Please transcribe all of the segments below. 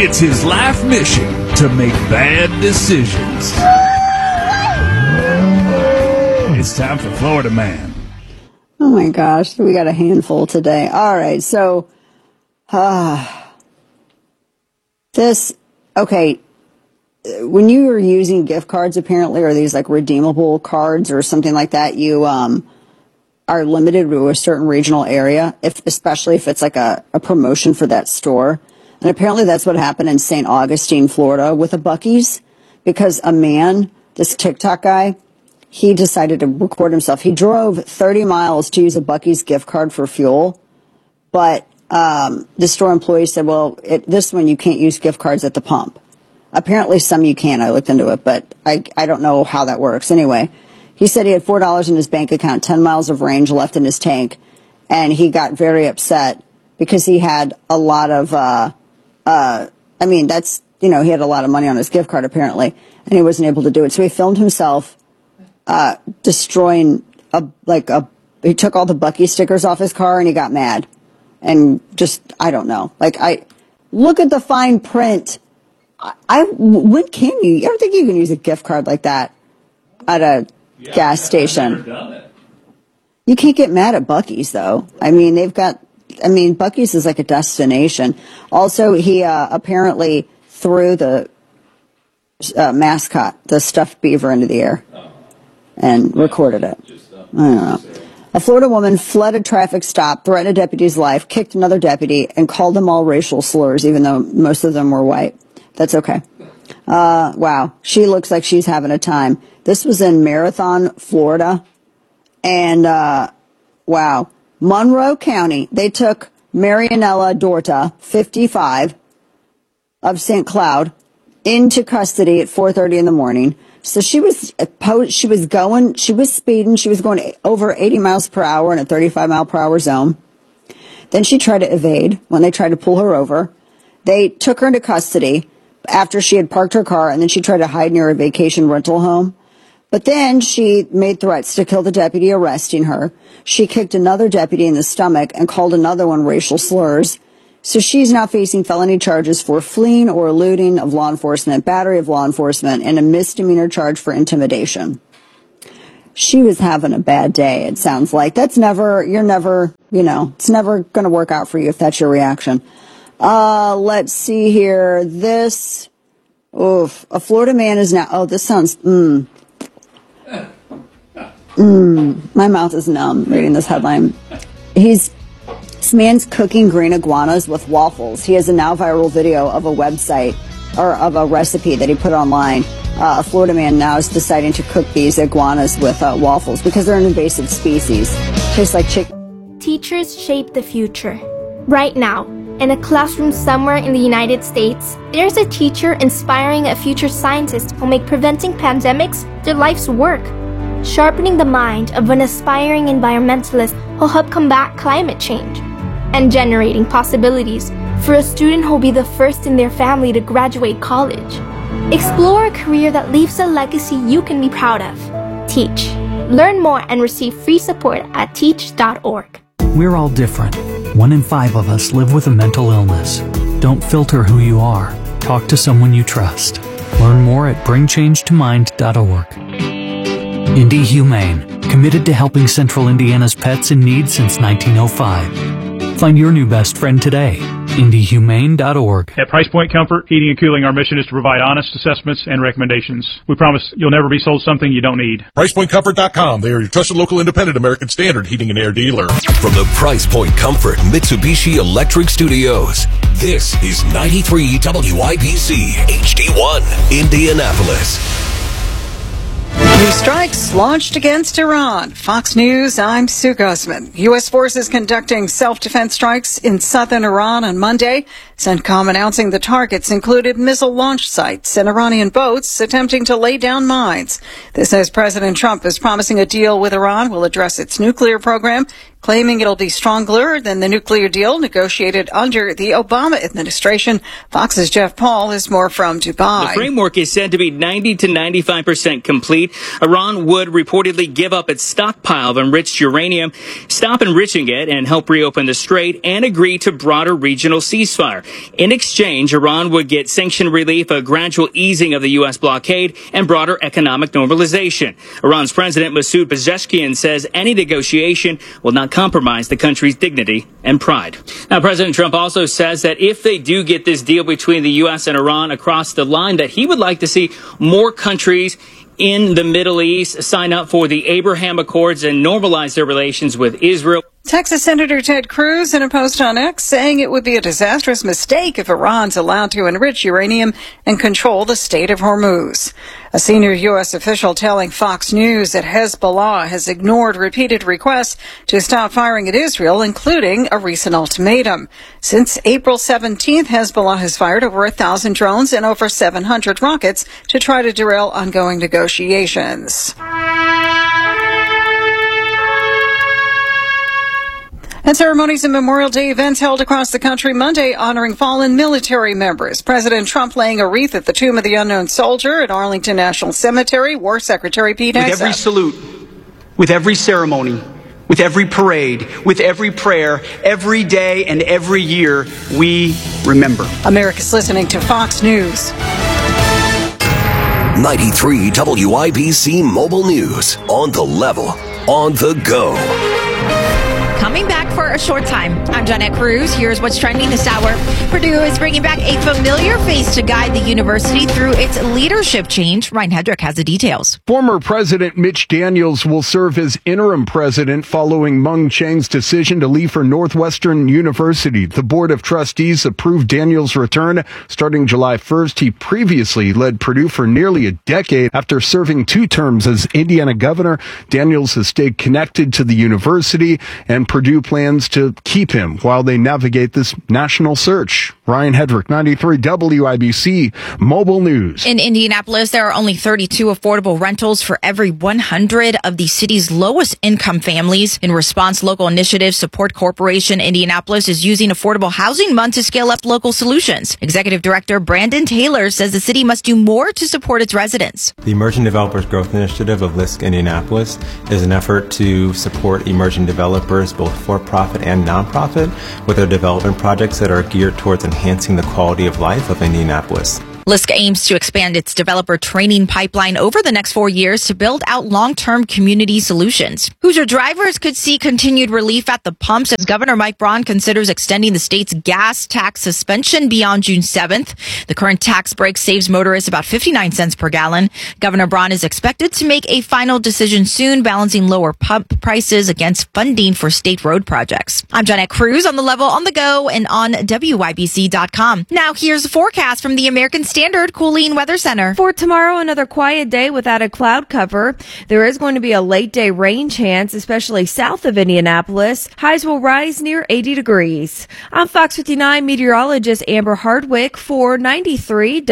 It's his life mission to make bad decisions. It's time for Florida Man. Oh my gosh, we got a handful today. All right, so when you are using gift cards, apparently, or these like redeemable cards or something like that, you are limited to a certain regional area, especially if it's like a promotion for that store. And apparently that's what happened in St. Augustine, Florida with a Buc-ee's, because a man, this TikTok guy, he decided to record himself. He drove 30 miles to use a Buc-ee's gift card for fuel, but the store employee said, well, this one you can't use gift cards at the pump. Apparently some you can. I looked into it, but I don't know how that works. Anyway, he said he had $4 in his bank account, 10 miles of range left in his tank, and he got very upset because he had a lot of, he had a lot of money on his gift card apparently, and he wasn't able to do it. So he filmed himself destroying he took all the Buc-ee stickers off his car and he got mad. And just, I don't know. Look at the fine print. When can you ever think you can use a gift card like that at a gas station? I've never done it. You can't get mad at Buc-ee's though. Buc-ee's is like a destination. Also, he apparently threw the mascot, the stuffed beaver, into the air and recorded it. I don't know. A Florida woman fled a traffic stop, threatened a deputy's life, kicked another deputy, and called them all racial slurs, even though most of them were white. That's okay. Wow. She looks like she's having a time. This was in Marathon, Florida. And, wow. Monroe County, they took Marianella Dorta, 55, of St. Cloud, into custody at 4:30 in the morning. So she was speeding. She was going over 80 miles per hour in a 35 mile per hour zone. Then she tried to evade when they tried to pull her over. They took her into custody after she had parked her car, and then she tried to hide near a vacation rental home. But then she made threats to kill the deputy arresting her. She kicked another deputy in the stomach and called another one racial slurs. So she's now facing felony charges for fleeing or eluding of law enforcement, battery of law enforcement, and a misdemeanor charge for intimidation. She was having a bad day, it sounds like. It's never going to work out for you if that's your reaction. Let's see here. A Florida man is now, this sounds, my mouth is numb reading this headline. This man's cooking green iguanas with waffles. He has a now viral video of a website or of a recipe that he put online. A Florida man now is deciding to cook these iguanas with waffles because they're an invasive species. Tastes like chicken. Teachers shape the future. Right now, in a classroom somewhere in the United States, there's a teacher inspiring a future scientist who'll make preventing pandemics their life's work. Sharpening the mind of an aspiring environmentalist who'll help combat climate change. And generating possibilities for a student who'll be the first in their family to graduate college. Explore a career that leaves a legacy you can be proud of. Teach. Learn more and receive free support at teach.org. We're all different. 1 in 5 of us live with a mental illness. Don't filter who you are. Talk to someone you trust. Learn more at bringchangetomind.org. Indy Humane, committed to helping Central Indiana's pets in need since 1905. Find your new best friend today. IndyHumane.org. At Price Point Comfort Heating and Cooling, our mission is to provide honest assessments and recommendations. We promise you'll never be sold something you don't need. PricePointComfort.com. They are your trusted local independent American Standard heating and air dealer. From the Price Point Comfort Mitsubishi Electric Studios, this is 93 WIBC HD1 Indianapolis. New strikes launched against Iran. Fox News, I'm Sue Guzman. U.S. forces conducting self-defense strikes in southern Iran on Monday. CENTCOM announcing the targets included missile launch sites and Iranian boats attempting to lay down mines. This as President Trump is promising a deal with Iran will address its nuclear program, claiming it'll be stronger than the nuclear deal negotiated under the Obama administration. Fox's Jeff Paul has more from Dubai. The framework is said to be 90 to 95% complete. Iran would reportedly give up its stockpile of enriched uranium, stop enriching it, and help reopen the strait, and agree to broader regional ceasefire. In exchange, Iran would get sanction relief, a gradual easing of the U.S. blockade, and broader economic normalization. Iran's President Masoud Pezeshkian says any negotiation will not compromise the country's dignity and pride. Now, President Trump also says that if they do get this deal between the U.S. and Iran across the line, that he would like to see more countries in the Middle East sign up for the Abraham Accords and normalize their relations with Israel. Texas Senator Ted Cruz in a post on X saying it would be a disastrous mistake if Iran's allowed to enrich uranium and control the Strait of Hormuz. A senior U.S. official telling Fox News that Hezbollah has ignored repeated requests to stop firing at Israel, including a recent ultimatum. Since April 17th, Hezbollah has fired over 1,000 drones and over 700 rockets to try to derail ongoing negotiations. And ceremonies and Memorial Day events held across the country Monday honoring fallen military members. President Trump laying a wreath at the Tomb of the Unknown Soldier at Arlington National Cemetery. War Secretary Pete Hegseth. With every salute, with every ceremony, with every parade, with every prayer, every day and every year, we remember. America's listening to Fox News. 93 WIBC Mobile News. On the level, on the go. Coming back for a short time. I'm Jeanette Cruz. Here's what's trending this hour. Purdue is bringing back a familiar face to guide the university through its leadership change. Ryan Hedrick has the details. Former President Mitch Daniels will serve as interim president following Mung Chiang's decision to leave for Northwestern University. The Board of Trustees approved Daniels' return starting July 1st. He previously led Purdue for nearly a decade. After serving 2 terms as Indiana governor, Daniels has stayed connected to the university, and Purdue plans to keep him while they navigate this national search. Ryan Hedrick, 93 WIBC Mobile News. In Indianapolis, there are only 32 affordable rentals for every 100 of the city's lowest income families. In response, local initiatives Support Corporation Indianapolis is using Affordable Housing Month to scale up local solutions. Executive Director Brandon Taylor says the city must do more to support its residents. The Emerging Developers Growth Initiative of LISC Indianapolis is an effort to support emerging developers, both for-profit and nonprofit, with their development projects that are geared towards enhancing the quality of life of Indianapolis. LISC aims to expand its developer training pipeline over the next 4 years to build out long-term community solutions. Hoosier drivers could see continued relief at the pumps as Governor Mike Braun considers extending the state's gas tax suspension beyond June 7th. The current tax break saves motorists about 59 cents per gallon. Governor Braun is expected to make a final decision soon, balancing lower pump prices against funding for state road projects. I'm Jeanette Cruz on the level, on the go, and on WIBC.com. Now here's the forecast from the American Standard Cooling Weather Center. For tomorrow, another quiet day without a cloud cover. There is going to be a late day rain chance, especially south of Indianapolis. Highs will rise near 80 degrees. I'm Fox 59 meteorologist Amber Hardwick for 93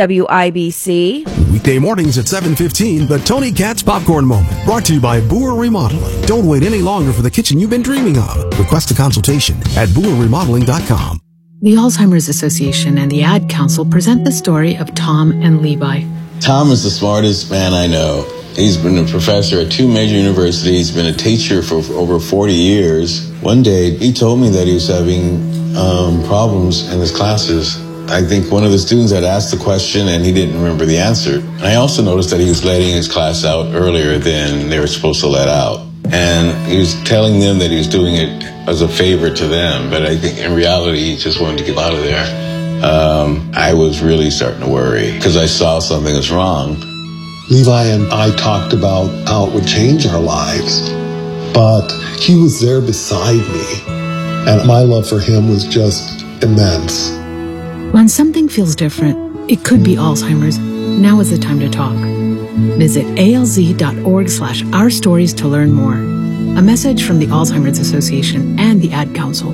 WIBC. Weekday mornings at 7:15, the Tony Katz Popcorn Moment. Brought to you by Boer Remodeling. Don't wait any longer for the kitchen you've been dreaming of. Request a consultation at boerremodeling.com. The Alzheimer's Association and the Ad Council present the story of Tom and Levi. Tom is the smartest man I know. He's been a professor at 2 major universities, been a teacher for over 40 years. One day, he told me that he was having problems in his classes. I think one of the students had asked the question and he didn't remember the answer. I also noticed that he was letting his class out earlier than they were supposed to let out. And he was telling them that he was doing it as a favor to them, but I think in reality he just wanted to get out of there. I was really starting to worry because I saw something was wrong. Levi and I talked about how it would change our lives, but he was there beside me, and my love for him was just immense. When something feels different, it could be Alzheimer's. Now is the time to talk. Visit alz.org/ourstories to learn more. A message from the Alzheimer's Association and the Ad Council.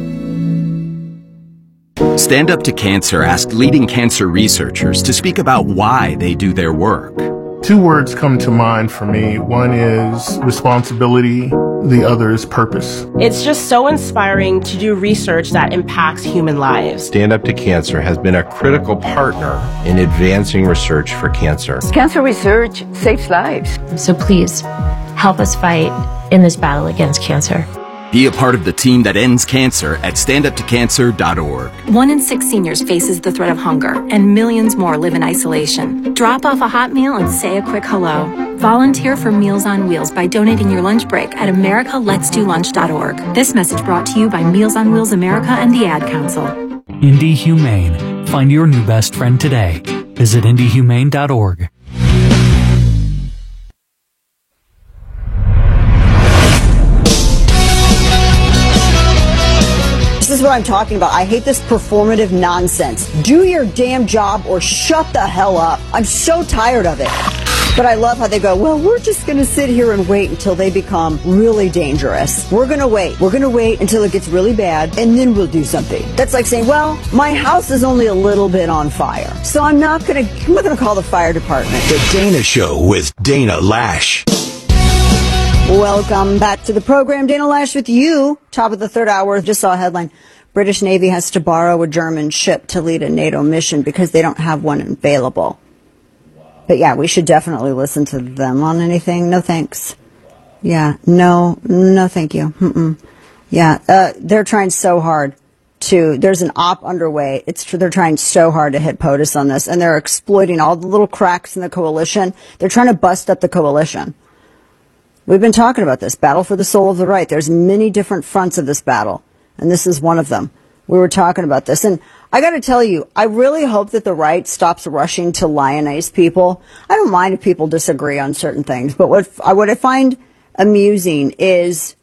Stand Up to Cancer asked leading cancer researchers to speak about why they do their work. 2 words come to mind for me. One is responsibility. the other's purpose. It's just so inspiring to do research that impacts human lives. Stand Up to Cancer has been a critical partner in advancing research for cancer. Cancer research saves lives. So please, help us fight in this battle against cancer. Be a part of the team that ends cancer at standuptocancer.org. 1 in 6 seniors faces the threat of hunger, and millions more live in isolation. Drop off a hot meal and say a quick hello. Volunteer for Meals on Wheels by donating your lunch break at americaletsdolunch.org. This message brought to you by Meals on Wheels America and the Ad Council. Indy Humane. Find your new best friend today. Visit indyhumane.org. This is what I'm talking about. I hate this performative nonsense. Do your damn job or shut the hell up. I'm so tired of it. But I love how they go, well, we're just going to sit here and wait until they become really dangerous. We're going to wait. We're going to wait until it gets really bad, and then we'll do something. That's like saying, well, my house is only a little bit on fire, so I'm not going to call the fire department. The Dana Show with Dana Lash. Welcome back to the program. Dana Lash with you. Top of the third hour. Just saw a headline. British Navy has to borrow a German ship to lead a NATO mission because they don't have one available. But yeah, we should definitely listen to them on anything. No thanks. Yeah, no thank you. Yeah, they're trying so hard there's an op underway. They're trying so hard to hit POTUS on this, and they're exploiting all the little cracks in the coalition. They're trying to bust up the coalition. We've been talking about this battle for the soul of the right. There's many different fronts of this battle, and this is one of them. We were talking about this, and I got to tell you, I really hope that the right stops rushing to lionize people. I don't mind if people disagree on certain things, but what I find amusing is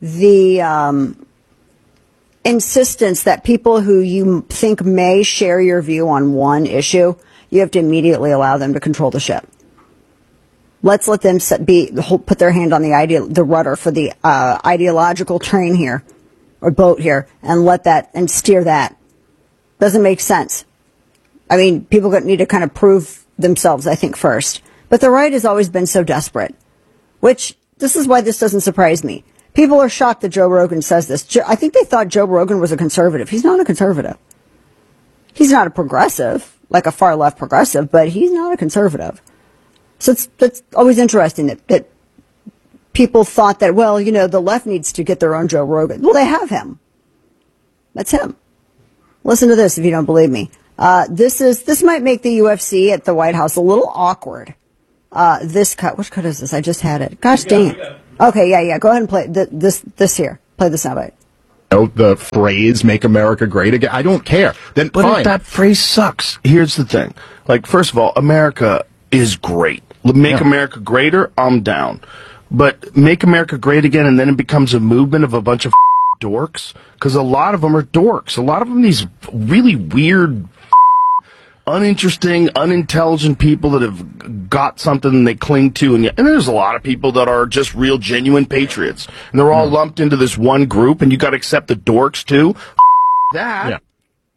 the insistence that people who you think may share your view on one issue, you have to immediately allow them to control the ship. Let's let them put their hand on the rudder for the ideological train here, or boat here, and steer that. Doesn't make sense. I mean, people need to kind of prove themselves, I think, first. But the right has always been so desperate, which this is why this doesn't surprise me. People are shocked that Joe Rogan says this. I think they thought Joe Rogan was a conservative. He's not a conservative. He's not a progressive, like a far left progressive, but he's not a conservative. So that's always interesting that people thought that, well, the left needs to get their own Joe Rogan. Well, they have him. That's him. Listen to this if you don't believe me. This might make the UFC at the White House a little awkward. This cut, which cut is this? I just had it. Gosh dang it. Okay, yeah. Go ahead and play this here. Play this soundbite. The phrase "Make America Great Again." I don't care. Then but fine. If that phrase sucks. Here's the thing. Like, first of all, America is great. Make America greater, I'm down. But make America great again, and then it becomes a movement of a bunch of dorks, because a lot of them are dorks. A lot of them, these really weird, uninteresting, unintelligent people that have got something they cling to, and there's a lot of people that are just real, genuine patriots, and they're all lumped into this one group, and you got to accept the dorks too. That. Yeah.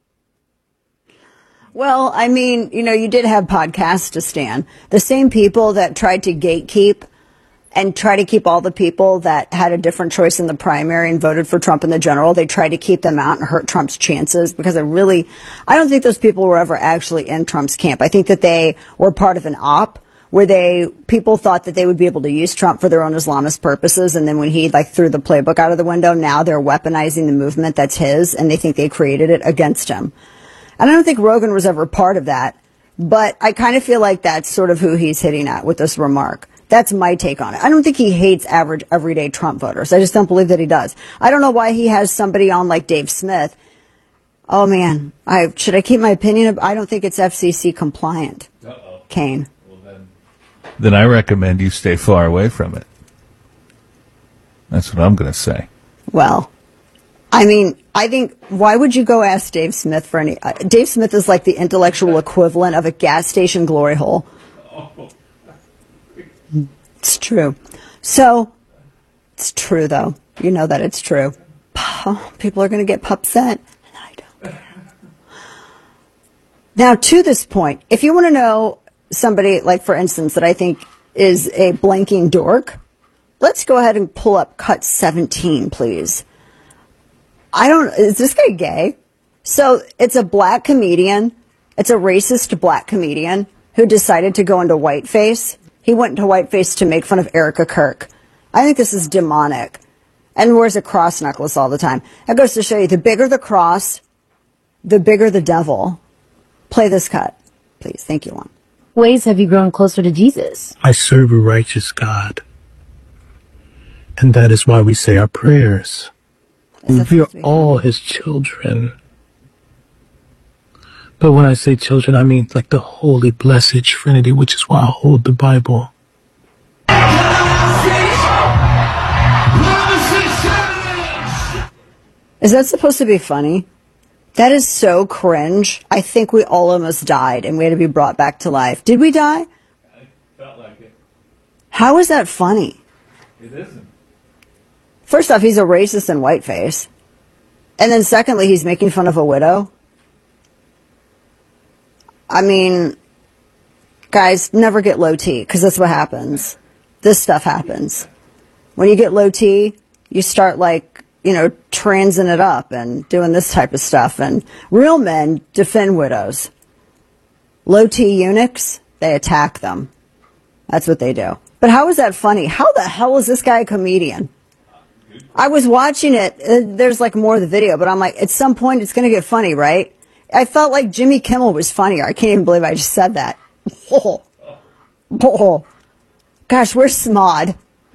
Well, I mean, you did have Podcastistan. The same people that tried to gatekeep and try to keep all the people that had a different choice in the primary and voted for Trump in the general, they tried to keep them out and hurt Trump's chances, because I don't think those people were ever actually in Trump's camp. I think that they were part of an op where people thought that they would be able to use Trump for their own Islamist purposes, and then when he threw the playbook out of the window, now they're weaponizing the movement that's his, and they think they created it against him. And I don't think Rogan was ever part of that, but I kind of feel like that's sort of who he's hitting at with this remark. That's my take on it. I don't think he hates average, everyday Trump voters. I just don't believe that he does. I don't know why he has somebody on like Dave Smith. Oh, man. Should I keep my opinion? I don't think it's FCC compliant. Uh-oh. Kane. Well, then I recommend you stay far away from it. That's what I'm going to say. Well, I mean, I think, why would you go ask Dave Smith for any... Dave Smith is like the intellectual equivalent of a gas station glory hole. It's true. So, it's true, though. You know that it's true. People are going to get upset. And I don't care. Now, to this point, if you want to know somebody, like, for instance, that I think is a blanking dork, let's go ahead and pull up cut 17, please. Is this guy gay? So it's a black comedian. It's a racist black comedian who decided to go into whiteface. He went into whiteface to make fun of Erica Kirk. I think this is demonic. And wears a cross necklace all the time. That goes to show you, the bigger the cross, the bigger the devil. Play this cut, please. Thank you, Juan. Ways have you grown closer to Jesus? I serve a righteous God. And that is why we say our prayers. We are all his children. But when I say children, I mean like the holy, blessed Trinity, which is why I hold the Bible. Is that supposed to be funny? That is so cringe. I think we all almost died and we had to be brought back to life. Did we die? I felt like it. How is that funny? It isn't. First off, he's a racist in whiteface. And then secondly, he's making fun of a widow. I mean, guys, never get low T, because that's what happens. This stuff happens. When you get low T, you start transing it up and doing this type of stuff. And real men defend widows. Low T eunuchs, they attack them. That's what they do. But how is that funny? How the hell is this guy a comedian? I was watching it. There's more of the video, but I'm like, at some point it's going to get funny, right? I felt like Jimmy Kimmel was funnier. I can't even believe I just said that. Oh. Gosh, where's Smod?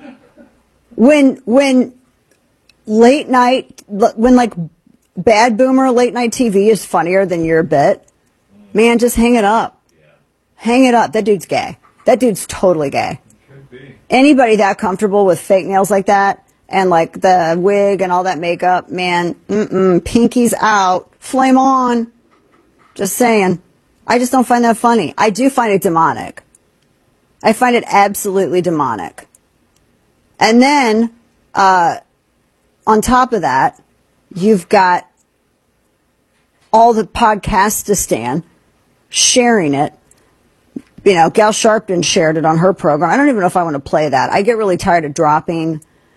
When late night, bad boomer late night TV is funnier than your bit, man, just hang it up. Hang it up. That dude's gay. That dude's totally gay. Anybody that comfortable with fake nails like that and the wig and all that makeup, man, pinkies out, flame on. Just saying. I just don't find that funny. I do find it demonic. I find it absolutely demonic. And then, on top of that, you've got all the Podcastistan sharing it. Gal Sharpton shared it on her program. I don't even know if I want to play that. I get really tired of dropping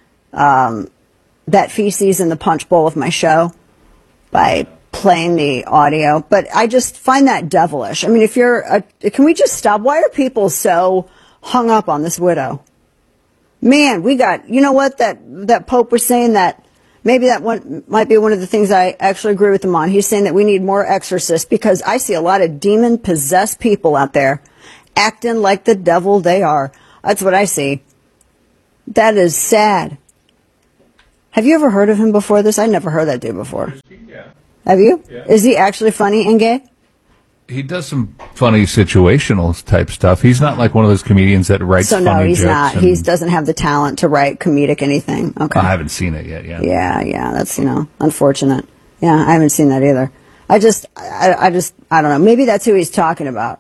that feces in the punch bowl of my show by playing the audio. But I just find that devilish. I mean, can we just stop? Why are people so hung up on this widow? Man, we got, you know what, that Pope was saying that maybe that one might be one of the things I actually agree with him on. He's saying that we need more exorcists because I see a lot of demon-possessed people out there acting like the devil they are. That's what I see. That is sad. Have you ever heard of him before this? I never heard that dude before. Yeah. Have you? Yeah. Is he actually funny and gay? He does some funny situational type stuff. He's not like one of those comedians that writes funny jokes. So no, he's not. He doesn't have the talent to write comedic anything. Okay. I haven't seen it yet. Yeah. Yeah. That's, unfortunate. Yeah, I haven't seen that either. I don't know. Maybe that's who he's talking about.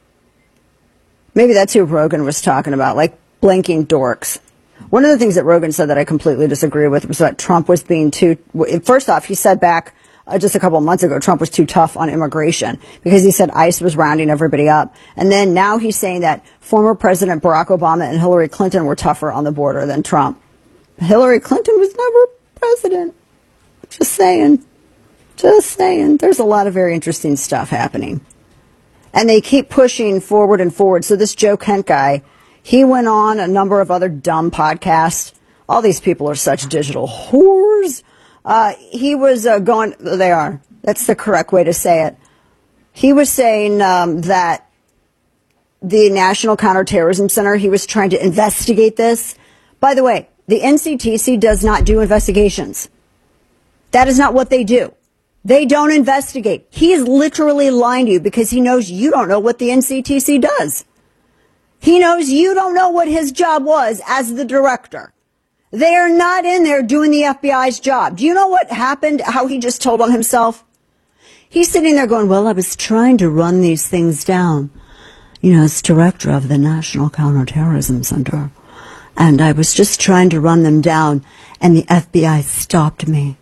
Maybe that's who Rogan was talking about, like blinking dorks. One of the things that Rogan said that I completely disagree with was that Trump was being first off, he said back just a couple of months ago, Trump was too tough on immigration because he said ICE was rounding everybody up. And then now he's saying that former President Barack Obama and Hillary Clinton were tougher on the border than Trump. Hillary Clinton was never president. Just saying. There's a lot of very interesting stuff happening. And they keep pushing forward and forward. So this Joe Kent guy, he went on a number of other dumb podcasts. All these people are such digital whores. He was they are. That's the correct way to say it. He was saying that the National Counterterrorism Center, he was trying to investigate this. By the way, the NCTC does not do investigations. That is not what they do. They don't investigate. He is literally lying to you because he knows you don't know what the NCTC does. He knows you don't know what his job was as the director. They are not in there doing the FBI's job. Do you know what happened, how he just told on himself? He's sitting there going, well, I was trying to run these things down, as director of the National Counterterrorism Center. And I was just trying to run them down, and the FBI stopped me.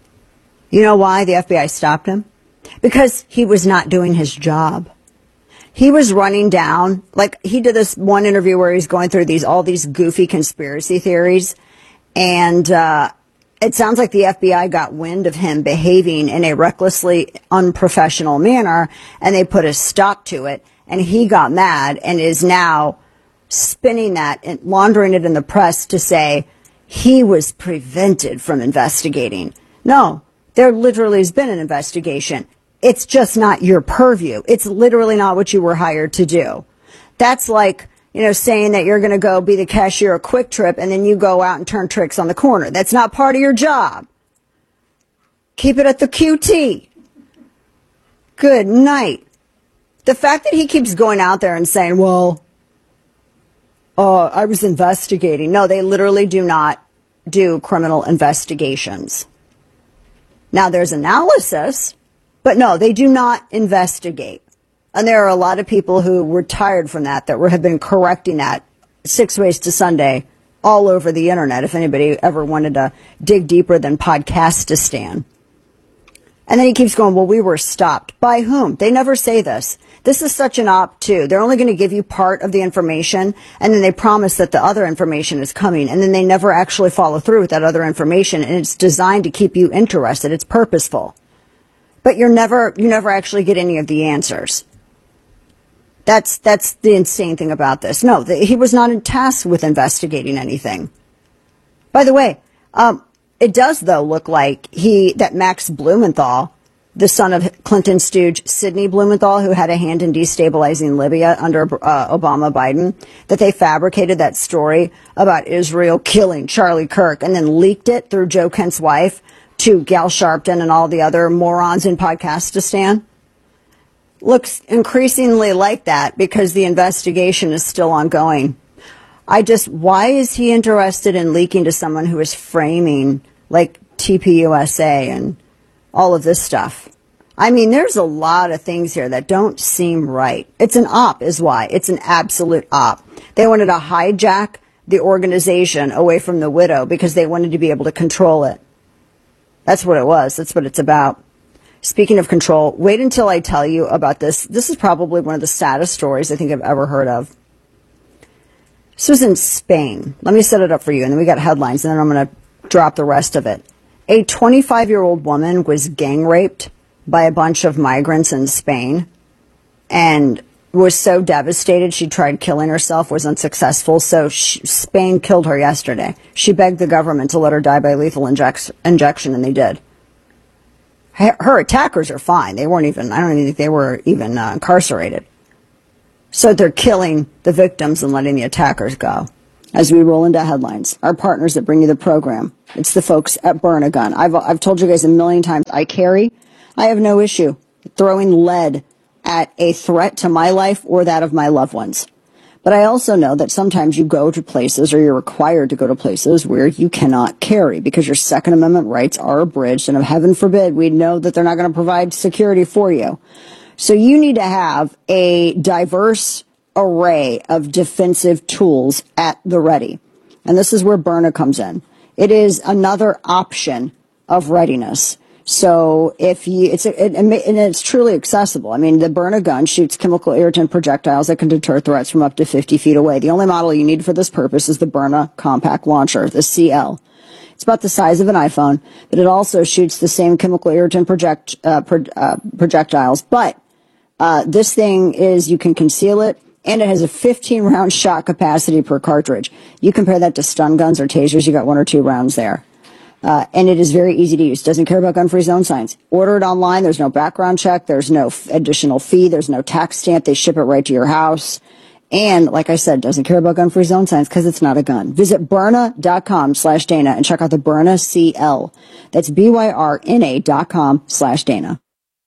You know why the FBI stopped him? Because he was not doing his job. He was running down, like he did this one interview where he's going through all these goofy conspiracy theories. And, it sounds like the FBI got wind of him behaving in a recklessly unprofessional manner, and they put a stop to it. And he got mad and is now spinning that and laundering it in the press to say he was prevented from investigating. No, there literally has been an investigation. It's just not your purview. It's literally not what you were hired to do. That's like, saying that you're going to go be the cashier at Quick Trip and then you go out and turn tricks on the corner. That's not part of your job. Keep it at the QT. Good night. The fact that he keeps going out there and saying, well, I was investigating. No, they literally do not do criminal investigations. Now, there's analysis, but no, they do not investigate. And there are a lot of people who retired from that have been correcting that 6 Ways to Sunday all over the internet, if anybody ever wanted to dig deeper than Podcastistan. And then he keeps going, well, we were stopped. By whom? They never say this. This is such an op, too. They're only going to give you part of the information, and then they promise that the other information is coming, and then they never actually follow through with that other information, and it's designed to keep you interested. It's purposeful. But you never actually get any of the answers. That's the insane thing about this. No, he was not tasked with investigating anything. By the way, it does, though, look like that Max Blumenthal, the son of Clinton stooge Sidney Blumenthal, who had a hand in destabilizing Libya under Obama-Biden, that they fabricated that story about Israel killing Charlie Kirk and then leaked it through Joe Kent's wife to Gal Sharpton and all the other morons in Podcastistan. Looks increasingly like that because the investigation is still ongoing. Why is he interested in leaking to someone who is framing like TPUSA and all of this stuff? I mean, there's a lot of things here that don't seem right. It's an op is why. It's an absolute op. They wanted to hijack the organization away from the widow because they wanted to be able to control it. That's what it was. That's what it's about. Speaking of control, wait until I tell you about this. This is probably one of the saddest stories I think I've ever heard of. This was in Spain. Let me set it up for you, and then we got headlines, and then I'm going to drop the rest of it. A 25-year-old woman was gang raped by a bunch of migrants in Spain and was so devastated she tried killing herself, was unsuccessful, so Spain killed her yesterday. She begged the government to let her die by lethal injection, and they did. Her attackers are fine. They weren't even, I don't even think they were even incarcerated. So they're killing the victims and letting the attackers go. As we roll into headlines, our partners that bring you the program, it's the folks at Burn-A-Gun. I've told you guys a million times, I have no issue throwing lead at a threat to my life or that of my loved ones. But I also know that sometimes you go to places or you're required to go to places where you cannot carry because your Second Amendment rights are abridged. And if heaven forbid, we know that they're not going to provide security for you. So you need to have a diverse array of defensive tools at the ready. And this is where Byrna comes in. It is another option of readiness. So it's truly accessible. I mean, the Burn-A-Gun shoots chemical irritant projectiles that can deter threats from up to 50 feet away. The only model you need for this purpose is the Byrna Compact Launcher, the CL. It's about the size of an iPhone, but it also shoots the same chemical irritant projectiles. But this thing you can conceal it, and it has a 15-round shot capacity per cartridge. You compare that to stun guns or tasers, you got 1 or 2 rounds there. And it is very easy to use. Doesn't care about gun-free zone signs. Order it online. There's no background check. There's no additional fee. There's no tax stamp. They ship it right to your house. And like I said, doesn't care about gun-free zone signs because it's not a gun. Visit Byrna.com/Dana and check out the Byrna CL. That's BYRNA.com/Dana.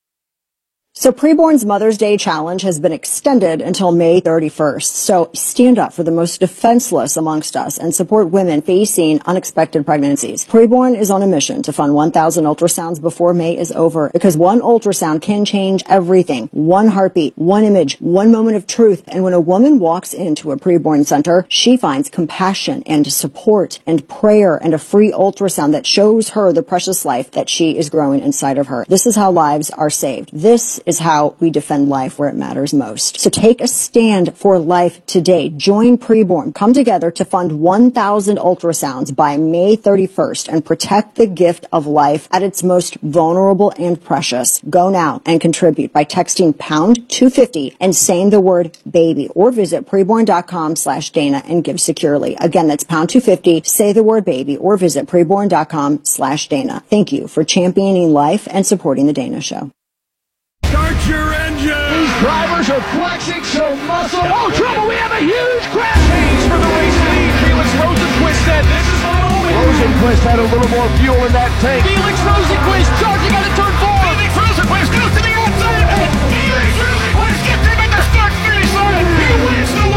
So Preborn's Mother's Day Challenge has been extended until May 31st. So stand up for the most defenseless amongst us and support women facing unexpected pregnancies. Preborn is on a mission to fund 1,000 ultrasounds before May is over because one ultrasound can change everything. One heartbeat, one image, one moment of truth. And when a woman walks into a Preborn center, she finds compassion and support and prayer and a free ultrasound that shows her the precious life that she is growing inside of her. This is how lives are saved. This is how we defend life where it matters most. So take a stand for life today. Join Preborn. Come together to fund 1,000 ultrasounds by May 31st and protect the gift of life at its most vulnerable and precious. Go now and contribute by texting pound 250 and saying the word baby, or visit preborn.com/Dana and give securely. Again, that's pound 250, say the word baby, or visit preborn.com/Dana. Thank you for championing life and supporting the Dana Show. Start your engine! These drivers are flexing so muscle. Oh, trouble! We have a huge crash! Change for the race lead. Felix Rosenquist said, "This is my moment." Rosenquist had a little more fuel in that tank. Felix Rosenquist charging out of turn 4. Felix Rosenquist goes to the outside. And Felix Rosenquist gets him in the start-finish line. He wins the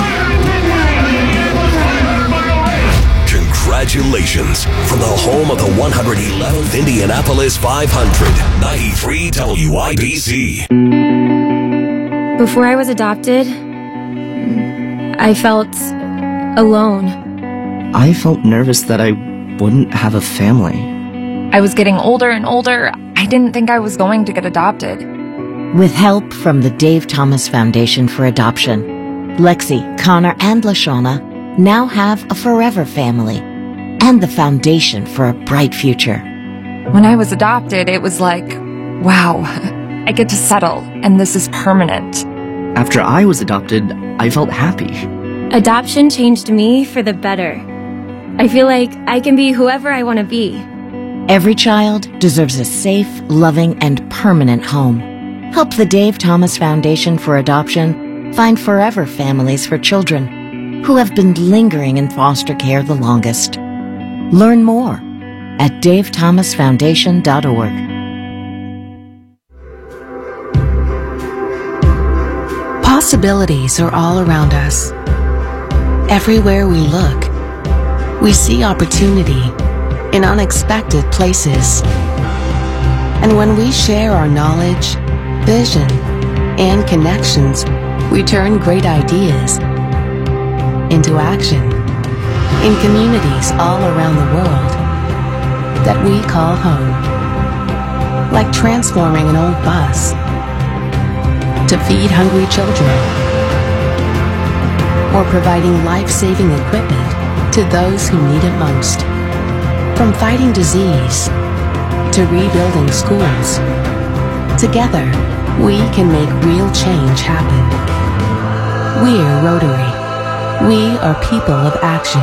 500-mile race. Congratulations from the home of the 111th Indianapolis 500, 93 WIBC. Before I was adopted, I felt alone. I felt nervous that I wouldn't have a family. I was getting older and older. I didn't think I was going to get adopted. With help from the Dave Thomas Foundation for Adoption, Lexi, Connor, and LaShawna now have a forever family and the foundation for a bright future. When I was adopted, it was like, wow, I get to settle, and this is permanent. After I was adopted, I felt happy. Adoption changed me for the better. I feel like I can be whoever I want to be. Every child deserves a safe, loving, and permanent home. Help the Dave Thomas Foundation for Adoption find forever families for children who have been lingering in foster care the longest. Learn more at davethomasfoundation.org. Possibilities are all around us. Everywhere we look, we see opportunity in unexpected places. And when we share our knowledge, vision, and connections, we turn great ideas into action in communities all around the world that we call home. Like transforming an old bus to feed hungry children, or providing life-saving equipment to those who need it most. From fighting disease to rebuilding schools, together we can make real change happen. We're Rotary. We are people of action.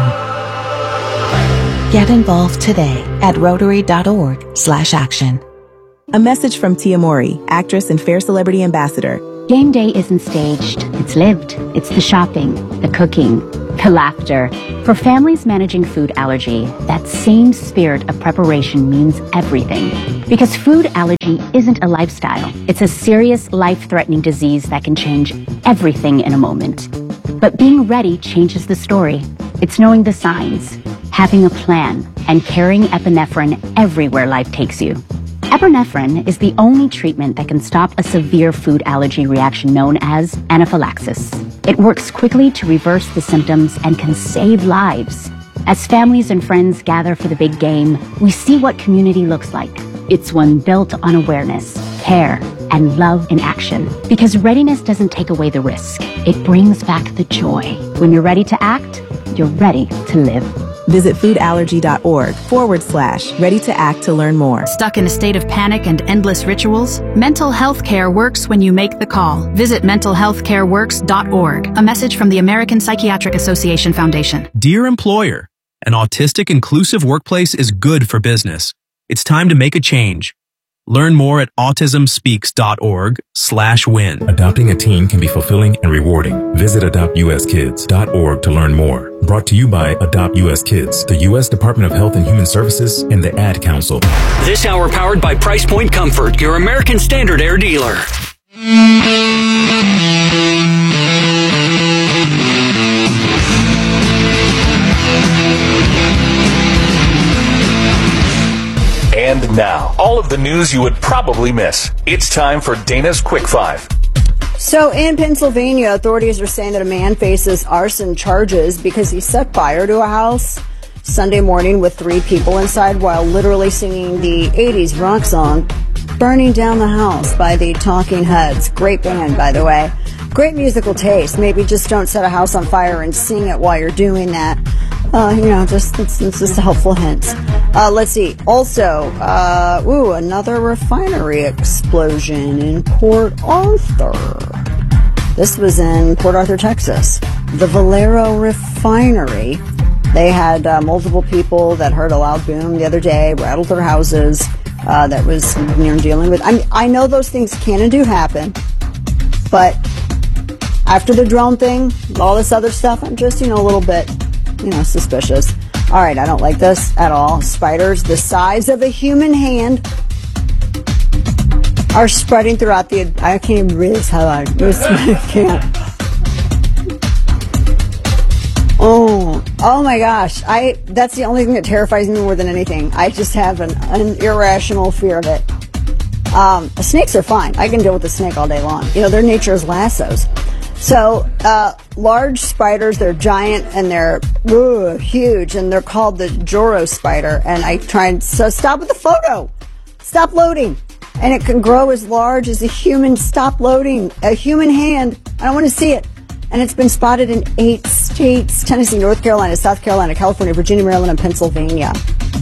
Get involved today at Rotary.org/action. A message from Tia Mowry, actress and Fair Celebrity Ambassador. Game day isn't staged, it's lived. It's the shopping, the cooking, the laughter. For families managing food allergy, that same spirit of preparation means everything. Because food allergy isn't a lifestyle. It's a serious, life-threatening disease that can change everything in a moment. But being ready changes the story. It's knowing the signs, having a plan, and carrying epinephrine everywhere life takes you. Epinephrine is the only treatment that can stop a severe food allergy reaction known as anaphylaxis. It works quickly to reverse the symptoms and can save lives. As families and friends gather for the big game, we see what community looks like. It's one built on awareness, care, and love in action. Because readiness doesn't take away the risk. It brings back the joy. When you're ready to act, you're ready to live. Visit foodallergy.org/ready to act to learn more. Stuck in a state of panic and endless rituals? Mental health care works when you make the call. Visit mentalhealthcareworks.org. A message from the American Psychiatric Association Foundation. Dear employer, an autistic inclusive workplace is good for business. It's time to make a change. Learn more at autismspeaks.org/win. Adopting a teen can be fulfilling and rewarding. Visit adoptuskids.org to learn more. Brought to you by Adopt US Kids, the U.S. Department of Health and Human Services, and the Ad Council. This hour powered by Price Point Comfort, your American Standard Air dealer. And now, all of the news you would probably miss. It's time for Dana's Quick Five. So in Pennsylvania, authorities are saying that a man faces arson charges because he set fire to a house Sunday morning with 3 people inside while literally singing the 80s rock song Burning Down the House by the Talking Heads. Great band, by the way. Great musical taste. Maybe just don't set a house on fire and sing it while you're doing that. It's just a helpful hint. Let's see. Also, another refinery explosion in Port Arthur. This was in Port Arthur, Texas. The Valero Refinery. They had multiple people that heard a loud boom the other day, rattled their houses. That was dealing with. I know those things can and do happen, but after the drone thing, all this other stuff, I'm just a little bit suspicious. All right, I don't like this at all. Spiders the size of a human hand are spreading throughout the. I can't even read this. How I can't. Oh my gosh. That's the only thing that terrifies me more than anything. I just have an irrational fear of it. Snakes are fine. I can deal with the snake all day long. Their nature is lassos. So, large spiders, they're giant and they're huge, and they're called the Joro spider. And so stop with the photo. Stop loading. And it can grow as large as a human. Stop loading. A human hand. I don't want to see it. And it's been spotted in 8 states: Tennessee, North Carolina, South Carolina, California, Virginia, Maryland, and Pennsylvania.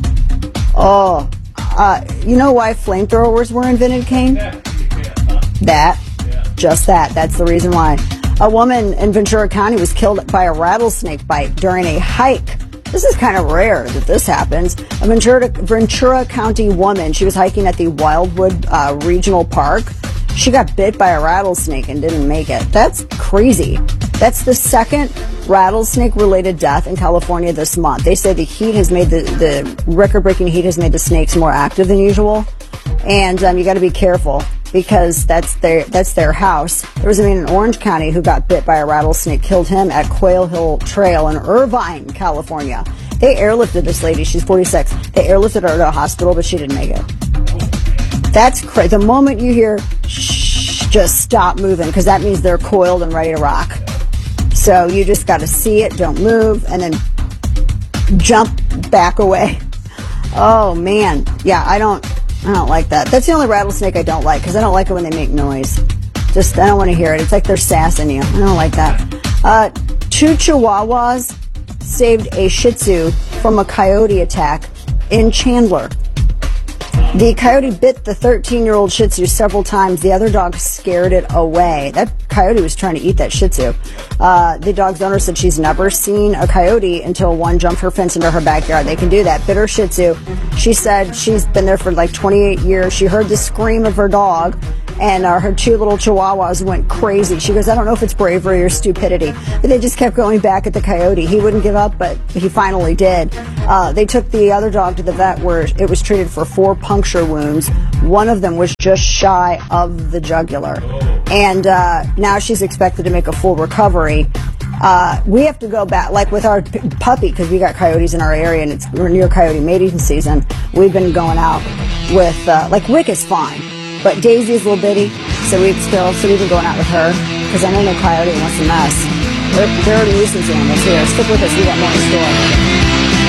You know why flamethrowers were invented, Kane? Just that. That's the reason why. A woman in Ventura County was killed by a rattlesnake bite during a hike. This is kind of rare that this happens. A Ventura County woman, she was hiking at the Wildwood Regional Park. She got bit by a rattlesnake and didn't make it. That's crazy. That's the second rattlesnake-related death in California this month. They say the heat has made the record-breaking heat has made the snakes more active than usual, and you got to be careful because that's their house. There was a man in Orange County who got bit by a rattlesnake, killed him at Quail Hill Trail in Irvine, California. They airlifted this lady. She's 46. They airlifted her to a hospital, but she didn't make it. That's crazy. The moment you hear shh, just stop moving, because that means they're coiled and ready to rock. So you just got to see it, don't move, and then jump back away. Oh man, yeah, I don't like that. That's the only rattlesnake I don't like, because I don't like it when they make noise. I don't want to hear it. It's like they're sassing you. I don't like that. 2 Chihuahuas saved a Shih Tzu from a coyote attack in Chandler. The coyote bit the 13-year-old Shih Tzu several times. The other dog scared it away. That coyote was trying to eat that Shih Tzu. The dog's owner said she's never seen a coyote until one jumped her fence into her backyard. They can do that. Bit her Shih Tzu. She said she's been there for like 28 years. She heard the scream of her dog, and her 2 little Chihuahuas went crazy. She goes, I don't know if it's bravery or stupidity, but they just kept going back at the coyote. He wouldn't give up, but he finally did. They took the other dog to the vet where it was treated for 4 puncture wounds. One of them was just shy of the jugular. And now she's expected to make a full recovery. We have to go back, like with our puppy, because we got coyotes in our area and we're near coyote mating season. We've been going out with, like Rick is fine. But Daisy is a little bitty, so we've been going out with her, because I know no coyote wants to mess. They're nuisance animals here. Stick with us, we got more in store.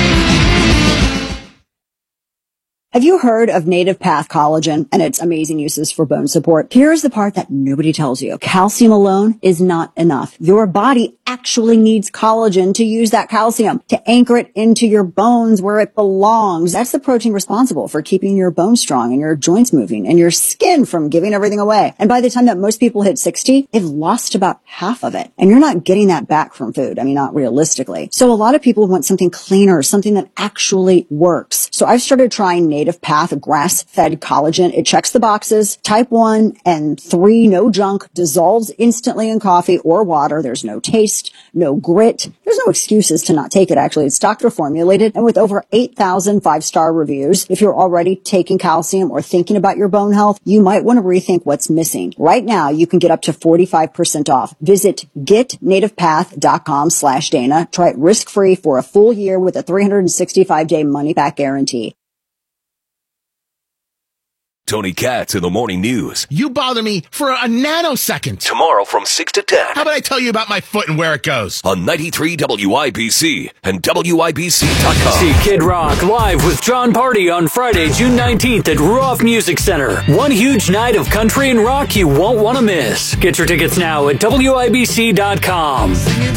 Have you heard of Native Path Collagen and its amazing uses for bone support? Here's the part that nobody tells you. Calcium alone is not enough. Your body actually needs collagen to use that calcium, to anchor it into your bones where it belongs. That's the protein responsible for keeping your bones strong and your joints moving and your skin from giving everything away. And by the time that most people hit 60, they've lost about half of it. And you're not getting that back from food. I mean, not realistically. So a lot of people want something cleaner, something that actually works. So I've started trying Native Path grass-fed collagen. It checks the boxes. Type 1 and 3, no junk, dissolves instantly in coffee or water. There's no taste, no grit. There's no excuses to not take it, actually. It's doctor formulated and with over 8,000 5-star reviews. If you're already taking calcium or thinking about your bone health, you might want to rethink what's missing. Right now, you can get up to 45% off. Visit getnativepath.com/Dana. Try it risk-free for a full year with a 365-day money-back guarantee. Tony Katz in the Morning News. You bother me for a nanosecond. Tomorrow from 6 to 10. How about I tell you about my foot and where it goes? On 93 WIBC and WIBC.com. See Kid Rock live with John Party on Friday, June 19th at Ruoff Music Center. One huge night of country and rock you won't want to miss. Get your tickets now at WIBC.com.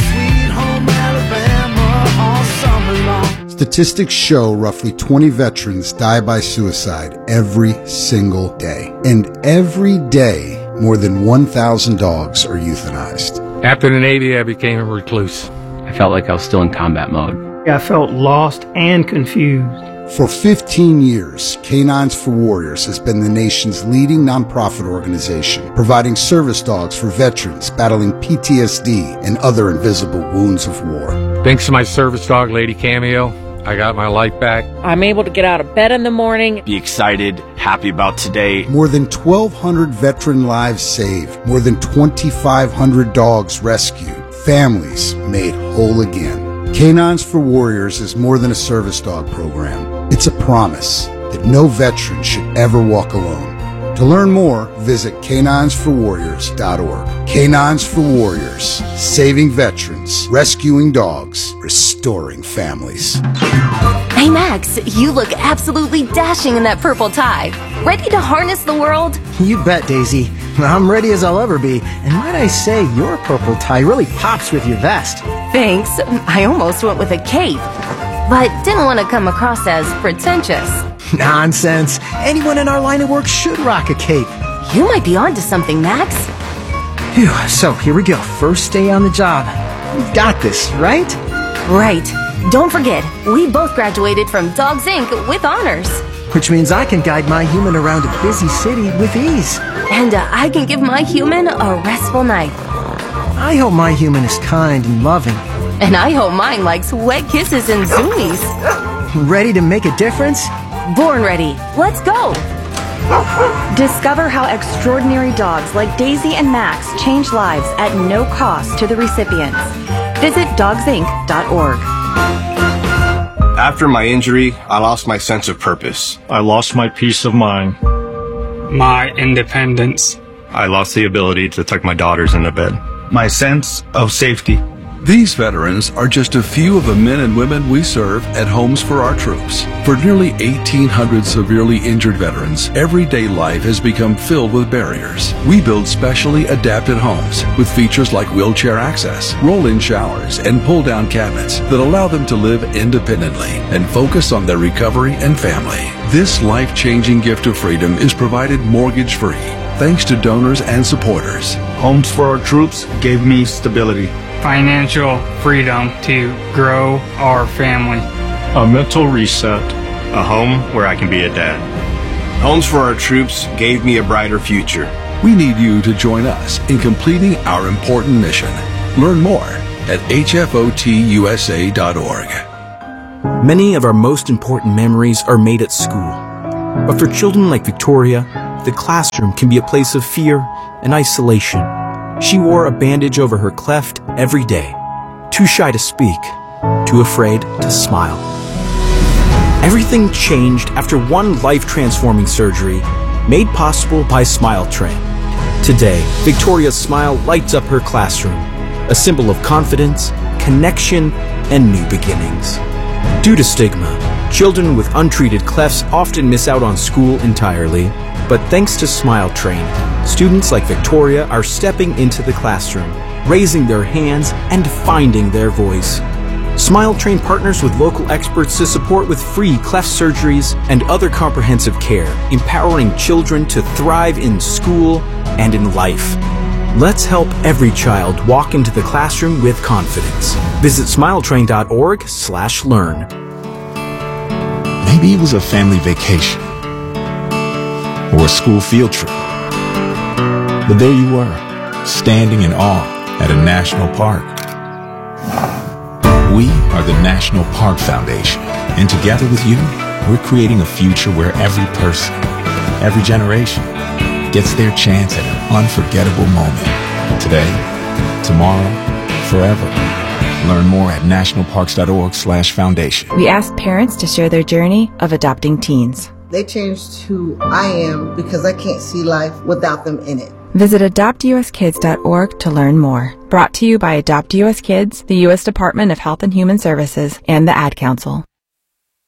Statistics show roughly 20 veterans die by suicide every single day. And every day, more than 1,000 dogs are euthanized. After the Navy, I became a recluse. I felt like I was still in combat mode. I felt lost and confused. For 15 years, Canines for Warriors has been the nation's leading nonprofit organization, providing service dogs for veterans battling PTSD and other invisible wounds of war. Thanks to my service dog, Lady Cameo, I got my life back. I'm able to get out of bed in the morning. Be excited, happy about today. More than 1,200 veteran lives saved. More than 2,500 dogs rescued. Families made whole again. Canines for Warriors is more than a service dog program. It's a promise that no veteran should ever walk alone. To learn more, visit caninesforwarriors.org. Canines for Warriors, saving veterans, rescuing dogs, restoring families. Hey Max, you look absolutely dashing in that purple tie. Ready to harness the world? You bet, Daisy. I'm ready as I'll ever be. And might I say, your purple tie really pops with your vest. Thanks. I almost went with a cape, but didn't want to come across as pretentious. Nonsense. Anyone in our line of work should rock a cape. You might be onto something, Max. Phew, so here we go. First day on the job. We've got this, right? Right. Don't forget, we both graduated from Dogs Inc. with honors. Which means I can guide my human around a busy city with ease. And I can give my human a restful night. I hope my human is kind and loving. And I hope mine likes wet kisses and zoomies. Ready to make a difference? Born ready. Let's go. Discover how extraordinary dogs like Daisy and Max change lives at no cost to the recipients. Visit dogsinc.org. After my injury, I lost my sense of purpose. I lost my peace of mind. My independence. I lost the ability to tuck my daughters into bed. My sense of safety. These veterans are just a few of the men and women we serve at Homes for Our Troops. For nearly 1,800 severely injured veterans, everyday life has become filled with barriers. We build specially adapted homes with features like wheelchair access, roll-in showers, and pull-down cabinets that allow them to live independently and focus on their recovery and family. This life-changing gift of freedom is provided mortgage-free, thanks to donors and supporters. Homes for Our Troops gave me stability. Financial freedom to grow our family. A mental reset. A home where I can be a dad. Homes for Our Troops gave me a brighter future. We need you to join us in completing our important mission. Learn more at hfotusa.org. Many of our most important memories are made at school. But for children like Victoria, the classroom can be a place of fear and isolation. She wore a bandage over her cleft every day, too shy to speak, too afraid to smile. Everything changed after one life-transforming surgery made possible by Smile Train. Today, Victoria's smile lights up her classroom, a symbol of confidence, connection, and new beginnings. Due to stigma, children with untreated clefts often miss out on school entirely, but thanks to Smile Train, students like Victoria are stepping into the classroom, raising their hands and finding their voice. Smile Train partners with local experts to support with free cleft surgeries and other comprehensive care, empowering children to thrive in school and in life. Let's help every child walk into the classroom with confidence. Visit smiletrain.org/learn. Maybe it was a family vacation or a school field trip. But there you were, standing in awe at a national park. We are the National Park Foundation, and together with you, we're creating a future where every person, every generation, gets their chance at an unforgettable moment. Today, tomorrow, forever. Learn more at nationalparks.org/foundation. We asked parents to share their journey of adopting teens. They changed who I am because I can't see life without them in it. Visit adoptuskids.org to learn more. Brought to you by Adopt US Kids, the U.S. Department of Health and Human Services, and the Ad Council.